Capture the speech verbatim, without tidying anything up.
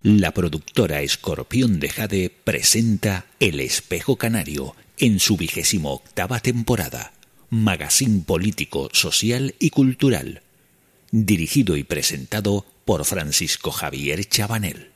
La productora Escorpión de Jade presenta El Espejo Canario en su vigésimo octava temporada. Magazine político, social y cultural. Dirigido y presentado por Francisco Javier Chabanel.